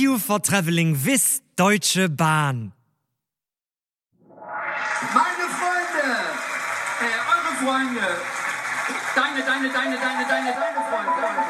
You for traveling with Deutsche Bahn. Meine Freunde, eure Freunde, deine Freunde.